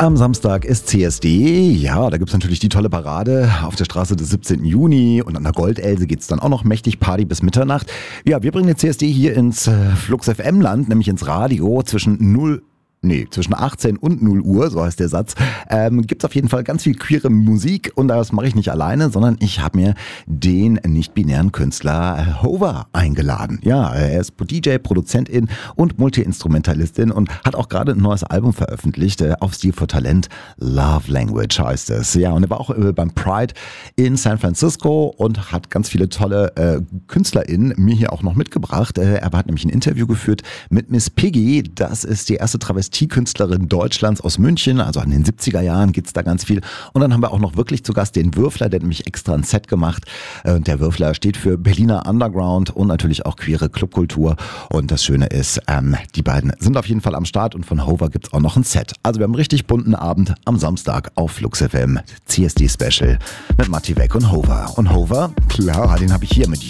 Am Samstag ist CSD. Ja, da gibt es natürlich die tolle Parade auf der Straße des 17. Juni und an der Goldelse geht es dann auch noch mächtig Party bis Mitternacht. Ja, wir bringen den CSD hier ins Flux FM-Land, nämlich ins Radio zwischen 18 und 0 Uhr, so heißt der Satz, gibt's auf jeden Fall ganz viel queere Musik und das mache ich nicht alleine, sondern ich habe mir den nicht-binären Künstler Hover eingeladen. Ja, er ist DJ, Produzentin und Multi-Instrumentalistin und hat auch gerade ein neues Album veröffentlicht, auf Stil for Talent, Love Language heißt es. Ja, und er war auch beim Pride in San Francisco und hat ganz viele tolle KünstlerInnen mir hier auch noch mitgebracht. Er hat nämlich ein Interview geführt mit Miss Piggy, das ist die erste Travestie-Künstlerin Deutschlands aus München, also an den 70er Jahren gibt's da ganz viel. Und dann haben wir auch noch wirklich zu Gast den Würfler, der hat nämlich extra ein Set gemacht. Und der Würfler steht für Berliner Underground und natürlich auch queere Clubkultur. Und das Schöne ist, die beiden sind auf jeden Fall am Start und von Hover gibt's auch noch ein Set. Also wir haben einen richtig bunten Abend am Samstag auf Flux FM. CSD Special mit Matti Weck und Hover. Und Hover, klar, den habe ich hier mit